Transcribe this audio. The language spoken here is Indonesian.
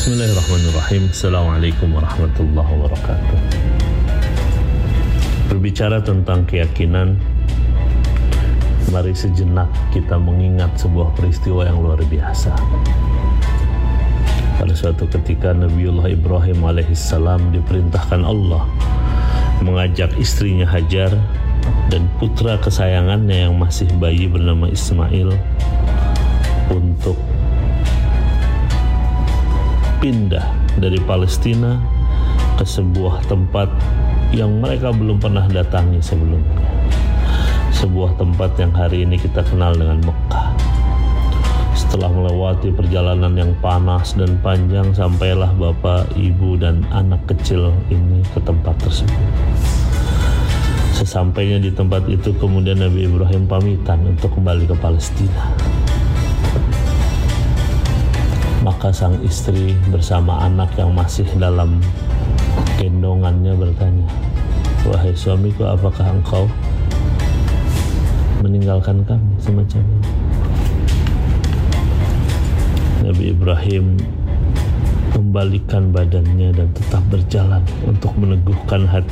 Bismillahirrahmanirrahim. Assalamualaikum warahmatullahi wabarakatuh. Berbicara tentang keyakinan, mari sejenak kita mengingat sebuah peristiwa yang luar biasa. Pada suatu ketika Nabiullah Ibrahim alaihissalam diperintahkan Allah mengajak istrinya Hajar dan putra kesayangannya yang masih bayi bernama Ismail untuk pindah dari Palestina ke sebuah tempat yang mereka belum pernah datangi sebelumnya. Sebuah tempat yang hari ini kita kenal dengan Mekah. Setelah melewati perjalanan yang panas dan panjang, sampailah bapak, ibu, dan anak kecil ini ke tempat tersebut. Sesampainya di tempat itu, kemudian Nabi Ibrahim pamitan untuk kembali ke Palestina. Maka sang istri bersama anak yang masih dalam gendongannya bertanya, "Wahai suamiku, apakah engkau meninggalkan kami semacam ini?" Nabi Ibrahim membalikan badannya dan tetap berjalan untuk meneguhkan hati